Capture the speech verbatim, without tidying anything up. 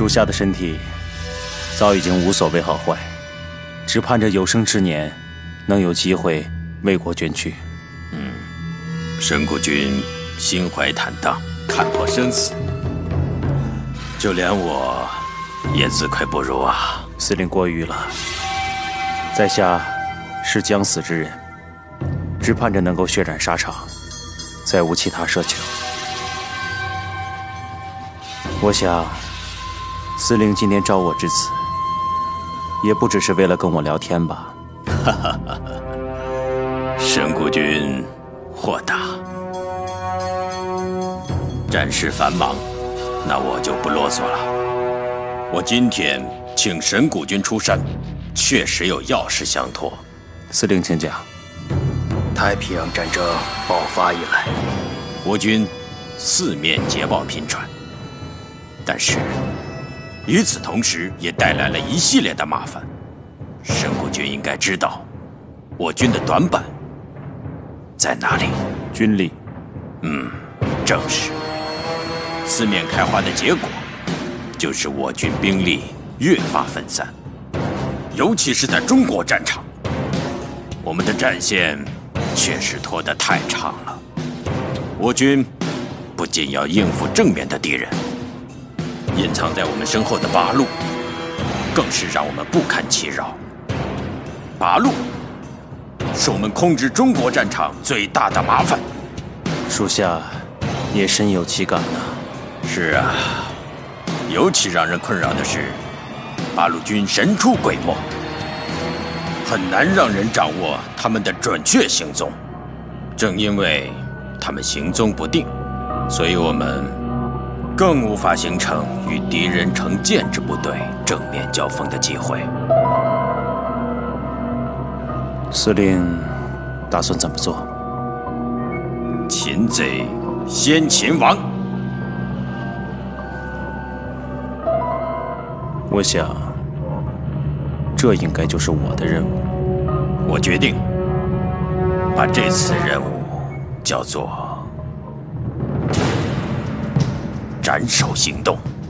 属下的身体早已经无所谓好坏，只盼着有生之年能有机会为国捐躯。 嗯，神谷君心怀坦荡，看破生死，就连我也自愧不如啊！ 司令过誉了，在下是将死之人，只盼着能够血染沙场，再无其他奢求。我想，司令今天召我至此，也不只是为了跟我聊天吧？ 哈哈哈！神谷君豁达，战事繁忙，那我就不啰嗦了。我今天请神谷君出山，确实有要事相托。 司令，请讲。 太平洋战争爆发以来， 我军四面捷报频传，但是与此同时，也带来了一系列的麻烦。神谷君应该知道，我军的短板在哪里？ 军力。 嗯，正是。四面开花的结果，就是我军兵力越发分散，尤其是在中国战场，我们的战线确实拖得太长了。我军不仅要应付正面的敌人，隐藏在我们身后的八路，更是让我们不堪其扰。八路是我们控制中国战场最大的麻烦。 属下也深有其感呐。 是啊，尤其让人困扰的是，八路军神出鬼没，很难让人掌握他们的准确行踪。正因为他们行踪不定，所以我们更无法形成与敌人成建制部队正面交锋的机会。 司令打算怎么做？ 擒贼先擒王。 我想，这应该就是我的任务。 我决定把这次任务叫做斩首行动。